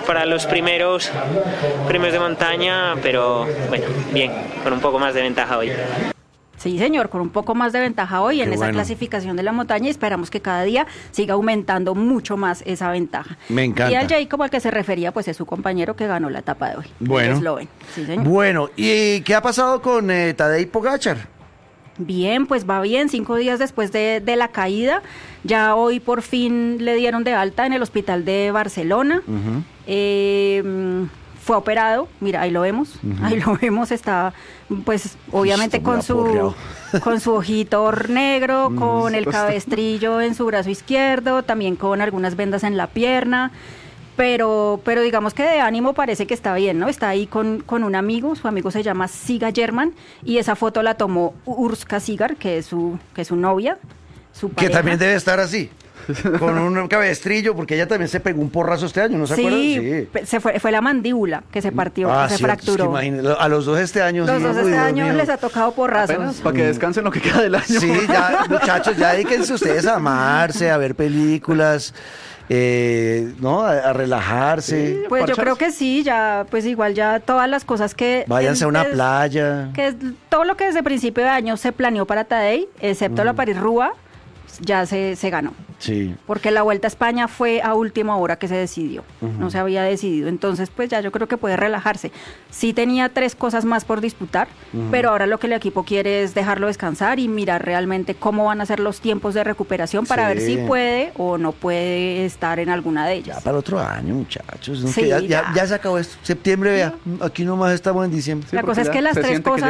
para los primeros premios de montaña, pero bueno, bien, con un poco más de ventaja hoy. Sí, señor, con un poco más de ventaja hoy en esa clasificación de la montaña, y esperamos que cada día siga aumentando mucho más esa ventaja. Me encanta. Y al Jacob al que se refería, pues es su compañero que ganó la etapa de hoy. Bueno. Sí, señor. Bueno, ¿y qué ha pasado con Tadej Pogačar? Bien, pues va bien, 5 días después de la caída, ya hoy por fin le dieron de alta en el hospital de Barcelona. Fue operado, mira, ahí lo vemos, está pues obviamente con su ojito negro, con el cabestrillo en su brazo izquierdo, también con algunas vendas en la pierna, pero digamos que de ánimo parece que está bien, ¿no? Está ahí con un amigo, su amigo se llama Siga German, y esa foto la tomó Urska Sigar, que es su novia, su pareja. Que también debe estar así. Con un cabestrillo, porque ella también se pegó un porrazo este año, ¿no se acuerdan? Sí, fue la mandíbula que se partió, que se fracturó. Es que a los dos este año. Los dos este año les ha tocado porrazos. Apenas para que descansen lo que queda del año. Sí, ya, muchachos, ya dedíquense ustedes a amarse, a ver películas, ¿no? A relajarse. Sí, pues yo creo que sí, ya, pues igual ya todas las cosas que... Váyanse a una playa. Que todo lo que desde principio de año se planeó para Tadej, excepto la París-Roubaix, ya se ganó. Sí. Porque la Vuelta a España fue a última hora que se decidió, no se había decidido, entonces pues ya yo creo que puede relajarse. Sí tenía 3 cosas más por disputar, pero ahora lo que el equipo quiere es dejarlo descansar y mirar realmente cómo van a ser los tiempos de recuperación para ver si puede o no puede estar en alguna de ellas. Ya para el otro año, muchachos. Sí, ya se acabó esto. Septiembre, vea, aquí nomás estamos en diciembre. La cosa es que las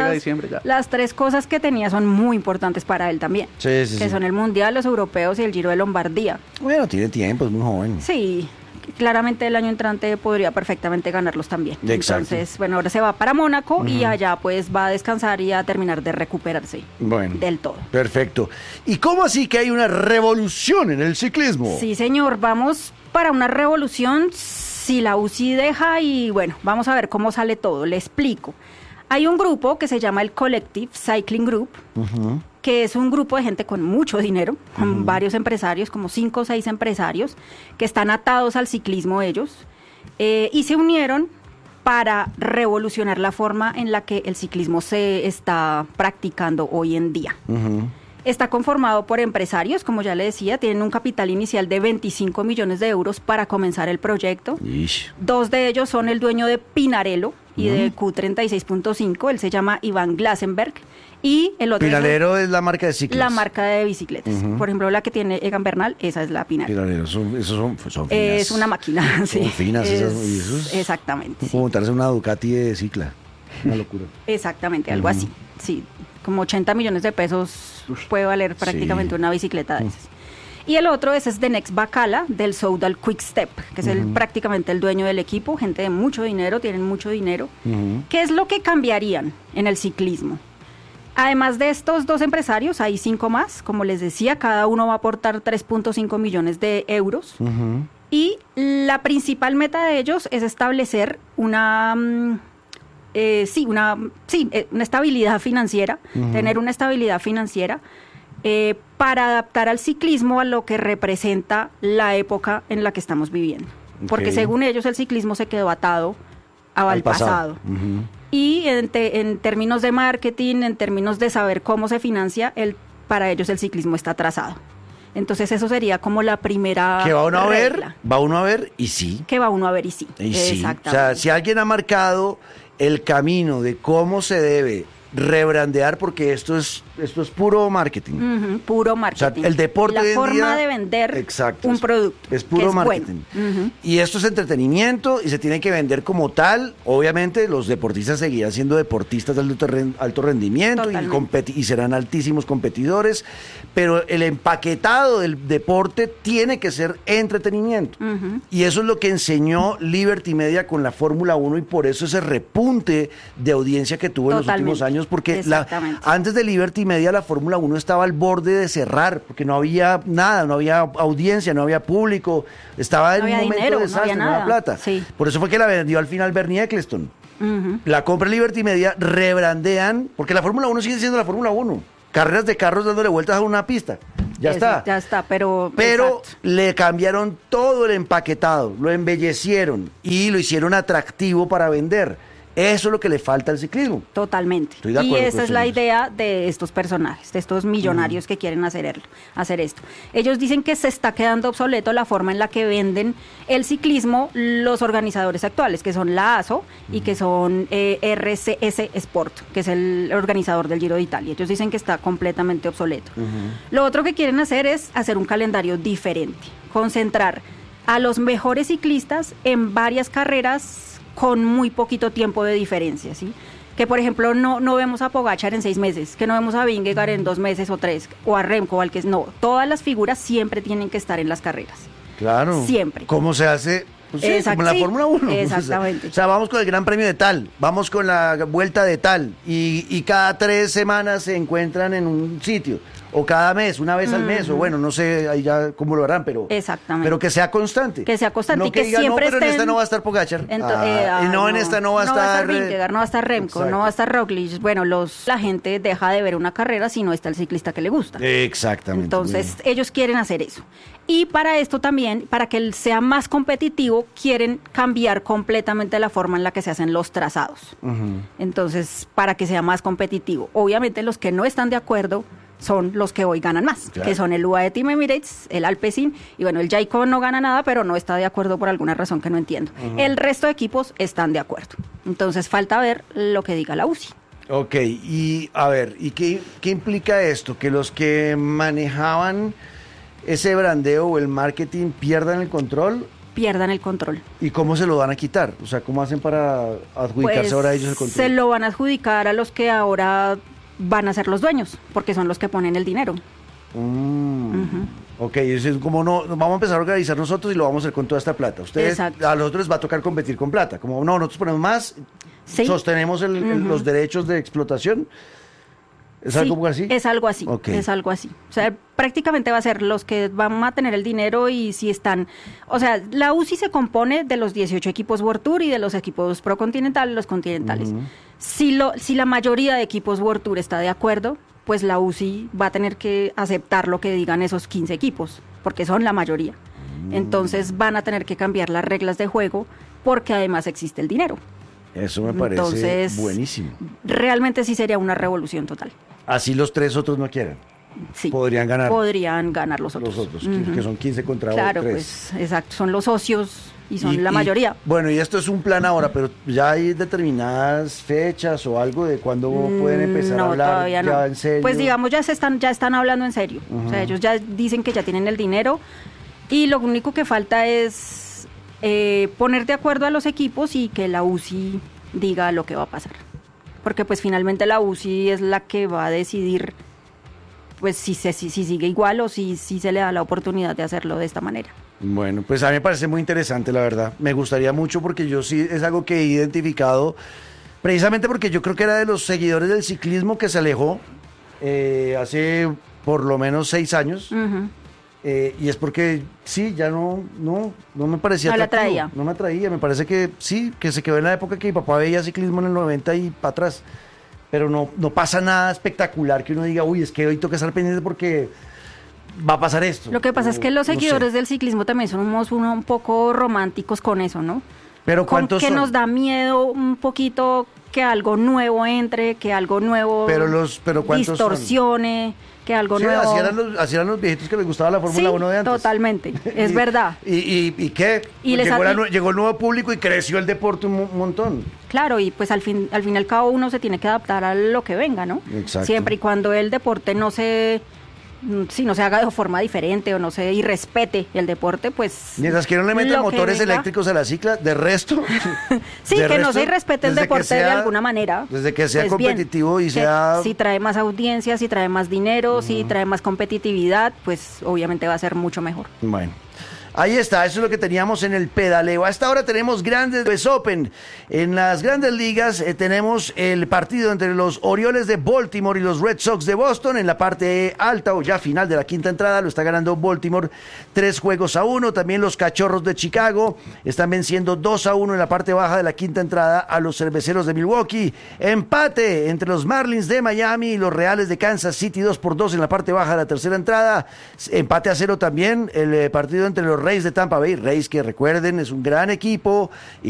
3 cosas que tenía son muy importantes para él también, que son el Mundial, los europeos y el Giro de Lombardía. Bueno, tiene tiempo, es muy joven. Sí, claramente el año entrante podría perfectamente ganarlos también. Exacto. Entonces, bueno, ahora se va para Mónaco y allá pues va a descansar y a terminar de recuperarse del todo. Perfecto. ¿Y cómo así que hay una revolución en el ciclismo? Sí, señor, vamos para una revolución si la UCI deja y bueno, vamos a ver cómo sale todo. Le explico. Hay un grupo que se llama el Collective Cycling Group, que es un grupo de gente con mucho dinero, con varios empresarios, como 5 o 6 empresarios, que están atados al ciclismo ellos, y se unieron para revolucionar la forma en la que el ciclismo se está practicando hoy en día. Está conformado por empresarios, como ya le decía, tienen un capital inicial de 25 millones de euros para comenzar el proyecto. 2 de ellos son el dueño de Pinarello y de Q36.5, él se llama Iván Glasenberg, y el otro... Pinarello es la marca de ciclas. La marca de bicicletas. Por ejemplo, la que tiene Egan Bernal, esa es la Pinarello. Esos son finas. Es una máquina, sí. Son finas esas. Exactamente. Como montarse una Ducati de cicla. Una locura. Exactamente, algo así. Sí, como 80 millones de pesos puede valer prácticamente una bicicleta de esas. Y el otro es The Next Bacala, del Soudal Quick Step, que es prácticamente el dueño del equipo, gente de mucho dinero, tienen mucho dinero. ¿Qué es lo que cambiarían en el ciclismo? Además de estos 2 empresarios, hay 5 más, como les decía, cada uno va a aportar 3.5 millones de euros. Y la principal meta de ellos es establecer una estabilidad financiera, tener una estabilidad financiera para adaptar al ciclismo a lo que representa la época en la que estamos viviendo. Porque según ellos el ciclismo se quedó atado al pasado. Y en términos de marketing, en términos de saber cómo se financia, para ellos el ciclismo está atrasado. Entonces eso sería como la primera que va uno regla. Va uno a ver y sí. Que va uno a ver y sí. Y sí. O sea, si alguien ha marcado el camino de cómo se debe rebrandear, porque esto es puro marketing. Puro marketing. O sea, el deporte la hoy en forma día, de vender exacto, un producto. Es puro marketing. Bueno. Y esto es entretenimiento y se tiene que vender como tal. Obviamente los deportistas seguirán siendo deportistas de alto rendimiento y serán altísimos competidores, pero el empaquetado del deporte tiene que ser entretenimiento. Y eso es lo que enseñó Liberty Media con la Fórmula 1 y por eso ese repunte de audiencia que tuvo en los últimos años, porque antes de Liberty Media la Fórmula 1 estaba al borde de cerrar, porque no había nada, no había audiencia, no había público, estaba en un momento de desastre, no había plata. Sí. Por eso fue que la vendió al final Bernie Eccleston. La compra Liberty Media, rebrandean, porque la Fórmula 1 sigue siendo la Fórmula 1. Carreras de carros dándole vueltas a una pista. ya está. Ya está, pero Pero exacto. le cambiaron todo el empaquetado, lo embellecieron y lo hicieron atractivo para vender. Eso es lo que le falta al ciclismo. Totalmente. Estoy de Y acuerdo esa con es la ustedes. idea de estos personajes, de estos millonarios que quieren hacer esto. Ellos dicen que se está quedando obsoleto la forma en la que venden el ciclismo los organizadores actuales, que son la ASO y que son RCS Sport, que es el organizador del Giro de Italia. Ellos dicen que está completamente obsoleto. Lo otro que quieren hacer es hacer un calendario diferente, concentrar a los mejores ciclistas en varias carreras con muy poquito tiempo de diferencia, ¿sí? Que por ejemplo no vemos a Pogačar en 6 meses, que no vemos a Vingegaard en 2 meses o 3, o a Remco o al que no. Todas las figuras siempre tienen que estar en las carreras. Claro. Siempre. ¿Cómo se hace? Pues sí, Exacto, como en la sí, Fórmula 1. exactamente. O sea, vamos con el Gran Premio de tal, vamos con la Vuelta de tal, y cada 3 semanas se encuentran en un sitio, o cada mes, una vez al mes, o bueno, no sé ahí ya cómo lo harán, pero, Exactamente. pero que sea constante. Que sea constante No y que diga, siempre no, pero en estén- esta no va a estar Pogačar. Y no, en esta no va a estar... Vingegaard, no va a estar Remco, Exacto. no va a estar Roglic. Bueno, la gente deja de ver una carrera si no está el ciclista que le gusta. Exactamente. Entonces, ellos quieren hacer eso. Y para esto también, para que él sea más competitivo, quieren cambiar completamente la forma en la que se hacen los trazados. Entonces, para que sea más competitivo. Obviamente, los que no están de acuerdo son los que hoy ganan más, Claro. que son el UAE Team Emirates, el Alpecin, y bueno, el Jayco no gana nada, pero no está de acuerdo por alguna razón que no entiendo. El resto de equipos están de acuerdo. Entonces, falta ver lo que diga la UCI. Ok, y a ver, ¿y qué implica esto? Que los que manejaban ese brandeo o el marketing pierdan el control. Pierdan el control. ¿Y cómo se lo van a quitar? O sea, ¿cómo hacen para adjudicarse Pues, ahora a ellos el control? se lo van a adjudicar a los que ahora van a ser los dueños, porque son los que ponen el dinero. Ok, es como no, vamos a empezar a organizar nosotros y lo vamos a hacer con toda esta plata. Ustedes, Exacto. a los otros les va a tocar competir con plata. Como no, nosotros ponemos más, Sí. sostenemos los derechos de explotación. ¿Es algo Sí, así? Es algo así, Ok. es algo así. O sea, prácticamente va a ser los que van a tener el dinero y si están... O sea, la UCI se compone de los 18 equipos World Tour y de los equipos Pro Continental y los continentales. Si la mayoría de equipos World Tour está de acuerdo, pues la UCI va a tener que aceptar lo que digan esos 15 equipos, porque son la mayoría. Entonces van a tener que cambiar las reglas de juego porque además existe el dinero. Eso me parece Entonces, buenísimo. Realmente sí sería una revolución total. Así los 3 otros no quieran. Sí. Podrían ganar. Podrían ganar los otros. Los otros, que son 15 contra Claro, 3. pues exacto, son los socios y son la mayoría. Bueno, y esto es un plan ahora, pero ya hay determinadas fechas o algo de cuándo pueden empezar a No, hablar todavía ya no. en serio. Pues digamos, ya están hablando en serio. O sea, ellos ya dicen que ya tienen el dinero y lo único que falta es poner de acuerdo a los equipos y que la UCI diga lo que va a pasar. Porque pues finalmente la UCI es la que va a decidir pues si sigue igual o si se le da la oportunidad de hacerlo de esta manera. Bueno, pues a mí me parece muy interesante, la verdad. Me gustaría mucho porque yo sí es algo que he identificado, precisamente porque yo creo que era de los seguidores del ciclismo que se alejó hace por lo menos 6 años. Y es porque sí, ya no me parecía No la atractivo. atraía. No me atraía, me parece que sí, que se quedó en la época que mi papá veía ciclismo en el 90 y para atrás. Pero no pasa nada espectacular que uno diga, uy, es que hoy toca estar pendiente porque va a pasar esto. Lo que pasa es que los No sé. seguidores del ciclismo también somos un poco románticos con eso, ¿no? Pero Con ¿cuántos que son? nos da miedo un poquito que algo nuevo entre, que algo nuevo Pero ¿cuántos distorsione, que algo Sí, nuevo... así eran los viejitos que les gustaba la Fórmula Sí, 1 de antes. totalmente, es verdad. ¿Y qué? Y les Llegó el nuevo público y creció el deporte un montón. Claro, y pues al fin y al cabo uno se tiene que adaptar a lo que venga, ¿no? Exacto. Siempre y cuando el deporte no se haga de forma diferente o no se irrespete el deporte, pues... Mientras que no le metan lo que motores venga- eléctricos a la cicla, de resto... Sí, de que no resto, se irrespete el desde que deporte de sea- alguna manera. Desde que sea pues bien. competitivo y Que sea... Si trae más audiencia, si trae más dinero, si trae más competitividad, pues obviamente va a ser mucho mejor. Bueno. Ahí está, eso es lo que teníamos en el pedaleo. A esta hora tenemos grandes US Open. En las grandes ligas tenemos el partido entre los Orioles de Baltimore y los Red Sox de Boston. En la parte alta o ya final de la quinta entrada lo está ganando Baltimore 3-1. También los Cachorros de Chicago están venciendo 2-1 en la parte baja de la quinta entrada a los Cerveceros de Milwaukee. Empate entre los Marlins de Miami y los Reales de Kansas City 2-2 en la parte baja de la tercera entrada. Empate a 0 también el partido entre los Reyes de Tampa Bay. Reyes, que recuerden, es un gran equipo